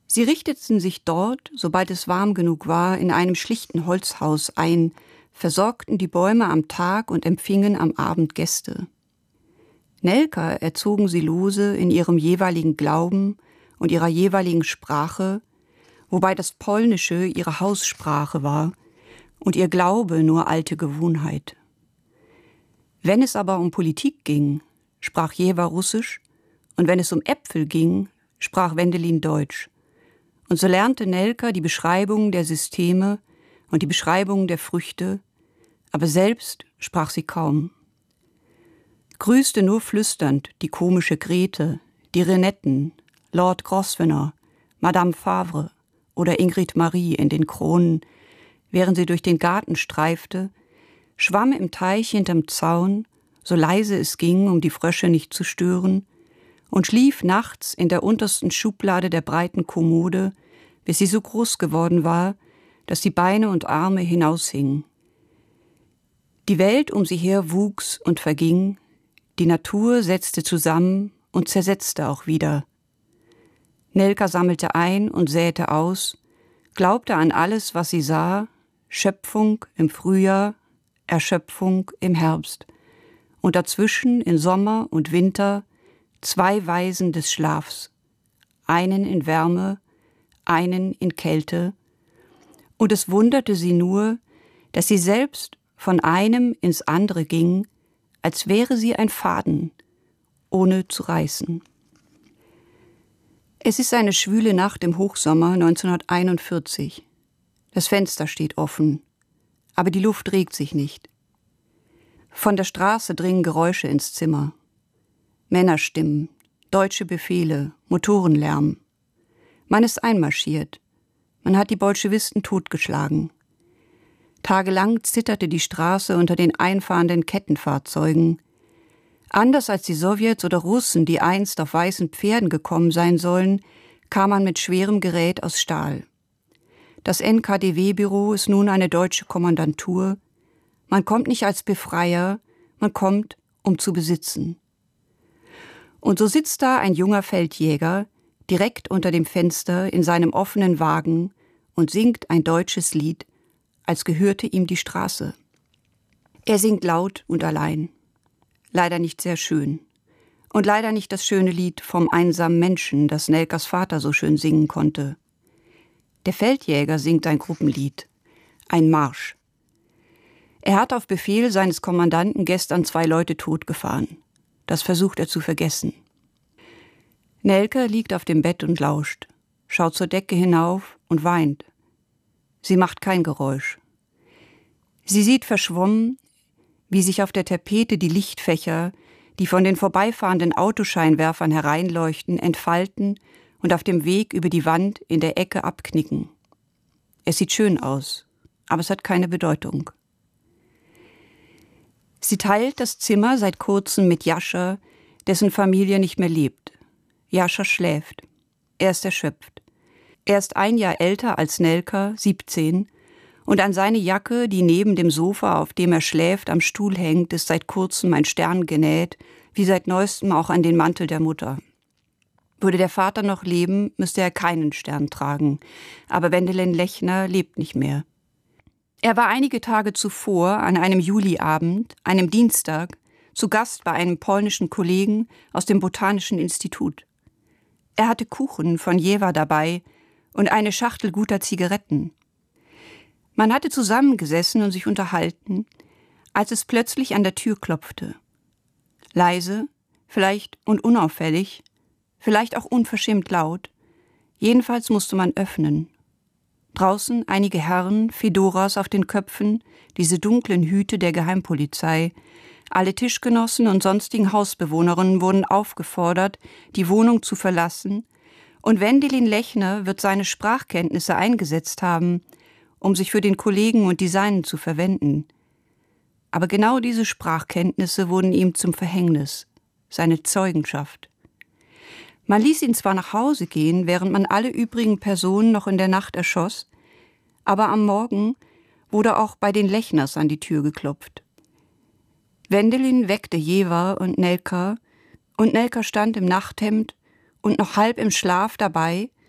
Sie richteten sich dort, sobald es warm genug war, in einem schlichten Holzhaus ein, versorgten die Bäume am Tag und empfingen am Abend Gäste. Nelka erzogen sie lose in ihrem jeweiligen Glauben und ihrer jeweiligen Sprache, wobei das Polnische ihre Haussprache war und ihr Glaube nur alte Gewohnheit. Wenn es aber um Politik ging, sprach Jewa Russisch, und wenn es um Äpfel ging, sprach Wendelin Deutsch. Und so lernte Nelka die Beschreibung der Systeme und die Beschreibung der Früchte, aber selbst sprach sie kaum. Grüßte nur flüsternd die komische Grete, die Renetten, Lord Grosvenor, Madame Favre oder Ingrid Marie in den Kronen, während sie durch den Garten streifte, schwamm im Teich hinterm Zaun, so leise es ging, um die Frösche nicht zu stören, und schlief nachts in der untersten Schublade der breiten Kommode, bis sie so groß geworden war, dass die Beine und Arme hinaushingen. Die Welt um sie her wuchs und verging, die Natur setzte zusammen und zersetzte auch wieder. Nelka sammelte ein und säte aus, glaubte an alles, was sie sah, Schöpfung im Frühjahr, Erschöpfung im Herbst, und dazwischen in Sommer und Winter 2 Weisen des Schlafs, einen in Wärme, einen in Kälte, und es wunderte sie nur, dass sie selbst von einem ins andere ging, als wäre sie ein Faden, ohne zu reißen. Es ist eine schwüle Nacht im Hochsommer 1941. Das Fenster steht offen, aber die Luft regt sich nicht. Von der Straße dringen Geräusche ins Zimmer. Männerstimmen, deutsche Befehle, Motorenlärm. Man ist einmarschiert. Man hat die Bolschewisten totgeschlagen. Tagelang zitterte die Straße unter den einfahrenden Kettenfahrzeugen. Anders als die Sowjets oder Russen, die einst auf weißen Pferden gekommen sein sollen, kam man mit schwerem Gerät aus Stahl. Das NKDW-Büro ist nun eine deutsche Kommandantur. Man kommt nicht als Befreier, man kommt, um zu besitzen. Und so sitzt da ein junger Feldjäger, direkt unter dem Fenster in seinem offenen Wagen und singt ein deutsches Lied, als gehörte ihm die Straße. Er singt laut und allein. Leider nicht sehr schön. Und leider nicht das schöne Lied vom einsamen Menschen, das Nelkas Vater so schön singen konnte. Der Feldjäger singt ein Gruppenlied, ein Marsch. Er hat auf Befehl seines Kommandanten gestern 2 Leute totgefahren. Das versucht er zu vergessen. Nelke liegt auf dem Bett und lauscht, schaut zur Decke hinauf und weint. Sie macht kein Geräusch. Sie sieht verschwommen, wie sich auf der Tapete die Lichtfächer, die von den vorbeifahrenden Autoscheinwerfern hereinleuchten, entfalten und auf dem Weg über die Wand in der Ecke abknicken. Es sieht schön aus, aber es hat keine Bedeutung. Sie teilt das Zimmer seit kurzem mit Jascha, dessen Familie nicht mehr lebt. Jascha schläft. Er ist erschöpft. Er ist 1 Jahr älter als Nelka, 17, und an seine Jacke, die neben dem Sofa, auf dem er schläft, am Stuhl hängt, ist seit kurzem ein Stern genäht, wie seit neuestem auch an den Mantel der Mutter. Würde der Vater noch leben, müsste er keinen Stern tragen, aber Wendelin Lechner lebt nicht mehr. Er war einige Tage zuvor, an einem Juliabend, einem Dienstag, zu Gast bei einem polnischen Kollegen aus dem Botanischen Institut. Er hatte Kuchen von Jewa dabei und eine Schachtel guter Zigaretten. Man hatte zusammengesessen und sich unterhalten, als es plötzlich an der Tür klopfte. Leise, vielleicht und unauffällig, vielleicht auch unverschämt laut, jedenfalls musste man öffnen. Draußen einige Herren, Fedoras auf den Köpfen, diese dunklen Hüte der Geheimpolizei. Alle Tischgenossen und sonstigen Hausbewohnerinnen wurden aufgefordert, die Wohnung zu verlassen, und Wendelin Lechner wird seine Sprachkenntnisse eingesetzt haben, um sich für den Kollegen und die Seinen zu verwenden. Aber genau diese Sprachkenntnisse wurden ihm zum Verhängnis, seine Zeugenschaft. Man ließ ihn zwar nach Hause gehen, während man alle übrigen Personen noch in der Nacht erschoss, aber am Morgen wurde auch bei den Lechners an die Tür geklopft. Wendelin weckte Jewa und Nelka stand im Nachthemd und noch halb im Schlaf dabei,